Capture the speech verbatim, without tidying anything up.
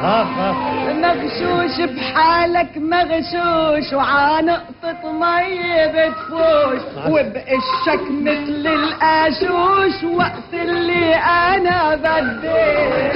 مغشوش بحالك مغشوش وعانقطة مي بتفوش وبقشك مثل القاشوش وقت اللي انا بدي